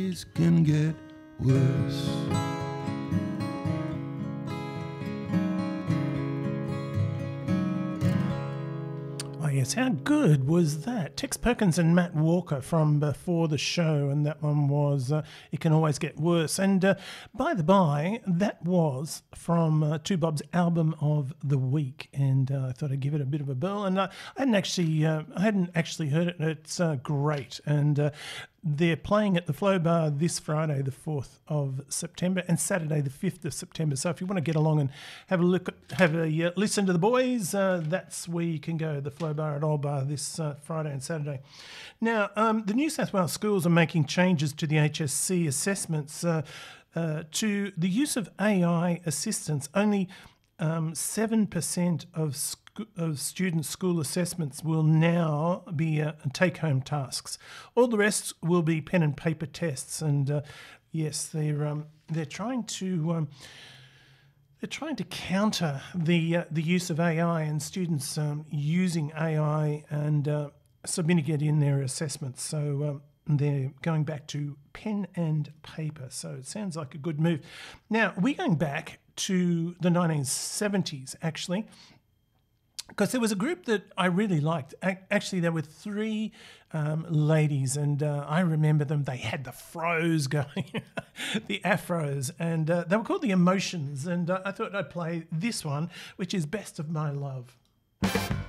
It can get worse. Oh yes, how good was that? Tex Perkins and Matt Walker from Before the Show, and that one was It Can Always Get Worse. And by the by, that was from Two Bob's album of the week, and I thought I'd give it a bit of a burl. And I hadn't actually heard it. It's great, and they're playing at the Flow Bar this Friday, the 4th of September, and Saturday, the 5th of September. So if you want to get along and have a listen to the boys, that's where you can go, the Flow Bar at Old Bar this Friday and Saturday. Now, the New South Wales schools are making changes to the HSC assessments to the use of AI assistance. Only 7% of student school assessments will now be take-home tasks. All the rest will be pen and paper tests. And yes, they're trying to counter the use of AI and students using AI and submitting it in their assessments. So they're going back to pen and paper. So it sounds like a good move. Now, we're going back to the 1970s, actually, because there was a group that I really liked. Actually, there were three ladies, and I remember them. They had the fros going, the afros, and they were called the Emotions. And I thought I'd play this one, which is Best of My Love.